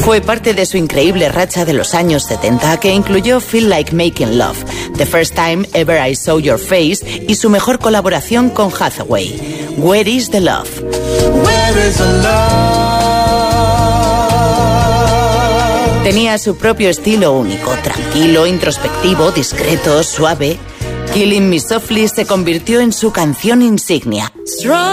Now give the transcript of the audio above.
Fue parte de su increíble racha de los años 70, que incluyó Feel Like Making Love, The First Time Ever I Saw Your Face y su mejor colaboración con Hathaway, Where is the Love? Where is the love? Tenía su propio estilo único, tranquilo, introspectivo, discreto, suave. Killing Me Softly se convirtió en su canción insignia.